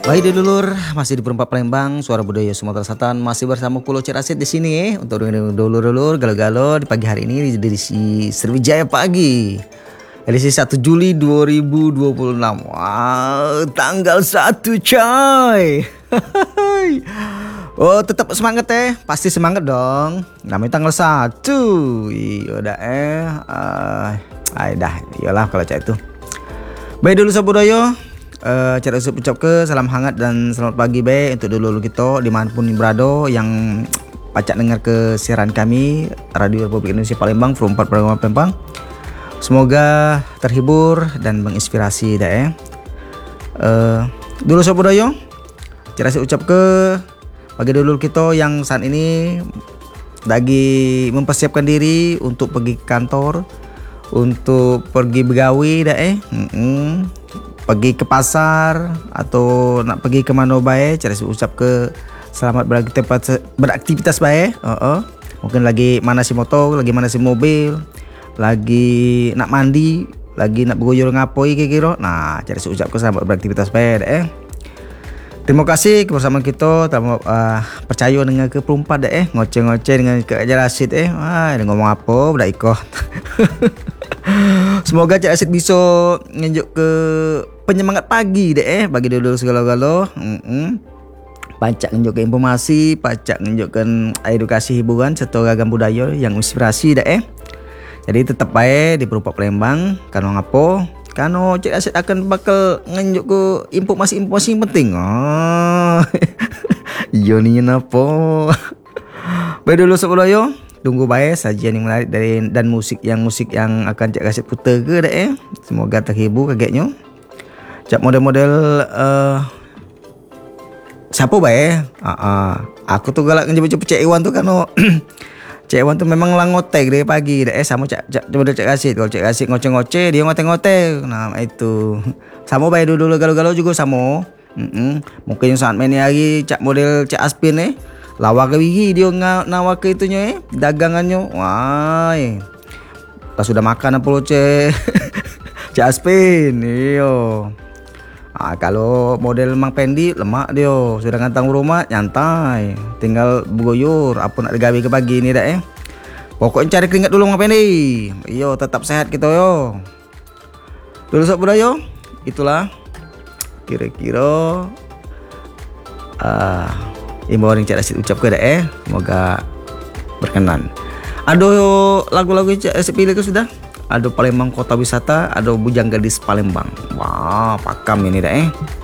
Baik dulur, masih di Perempat Palembang, Suara Budaya Sumatera Selatan, masih bersama Kulo Cik Rasid di sini untuk dulur-dulur galau-galau di pagi hari ini di edisi Sriwijaya Pagi. Edisi 1 Juli 2026. Wow, tanggal 1 coy. Oh, tetap semangat pasti semangat dong. Namanya tanggal 1. Iya dah dah, iyalah kalau cak itu. Baik dulu Sabudayo. Cara ucap ke salam hangat dan selamat pagi baik untuk dulu kita dimanapun berada yang pacak dengar ke siaran kami Radio Republik Indonesia Palembang from 4 Palembang. Semoga terhibur dan menginspirasi dulu Sabudayo. Cara ucap ke bagi dulu kita yang saat ini lagi mempersiapkan diri untuk pergi ke kantor, untuk pergi begawi pergi ke pasar atau nak pergi ke mana baik, cara ucap ke selamat beraktivitas baik. Mungkin lagi manasi motor, lagi manasi mobil, lagi nak mandi, lagi nak bergoyor ngapoi kira-kira. Nah, cara ucap ke selamat beraktivitas baik Terima kasih kebersamaan kita, percaya dengan ke perumpat ngoceh-ngoceh dengan ke Cik Rasid ngomong apa budak ikut. Semoga Cik Rasid bisa nunjuk ke penyemangat pagi bagi dulu segala-gala. Pacak nunjukkan informasi, pacak nunjukkan edukasi hiburan serta ragam budaya yang inspirasi Jadi tetap baik di Perumpat Palembang. Karena ngapo? Karena Cik Rasid akan bakal nunjuk ke informasi penting. Iya ni napa? Baik dulu Sabudayo. Tunggu baik sajian yang menarik dan musik yang akan Cik Rasid putar ke Semoga terhibur kagetnya. Cak model-model siapa baik? Aku tuh galak ngejemput Cik Iwan tuh karena Cik Iwan tuh memang langotek dari pagi sama model Cik Rasid. Kalau Cik Rasid ngoceh-ngoceh, dia ngotek-ngotek. Nah, itu. Sama baik dulu galau-galau juga sama. Mungkin saat main hari Cak model Cik Aspin lawa ke wigi dia nawa ke itunya dagangannya. Wah. Pas sudah makan apa lo Cik Aspin. Iyo. Kalau model Mang Pendi lemak dia, sudah ngantang rumah nyantai, tinggal bergoyor apa nak digawe ke pagi ni Pokoknya cari keringat dulu Mang Pendi. Iyo, tetap sehat kita yo. Dulu Sabudayo, itulah kira-kira imbauan yang Cik Rasid ucap ke semoga berkenan. Ada lagu-lagu Cik Rasid pilih ke sudah? Ada Palembang Kota Wisata, ada Bujang Gadis Palembang. Wah, pakam ini